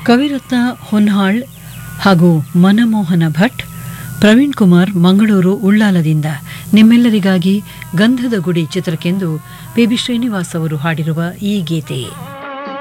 ಕವಿರತ್ನ ಹೊನ್ನಾಳ್ ಹಾಗೂ ಮನಮೋಹನ ಭಟ್, ಪ್ರವೀಣ್ ಕುಮಾರ್ ಮಂಗಳೂರು ಉಳ್ಳಾಲದಿಂದ ನಿಮ್ಮೆಲ್ಲರಿಗಾಗಿ ಗಂಧದ ಗುಡಿ ಚಿತ್ರಕ್ಕೆಂದು ಪಿ ಬಿ ಶ್ರೀನಿವಾಸ್ ಅವರು ಹಾಡಿರುವ ಈ ಗೀತೆ.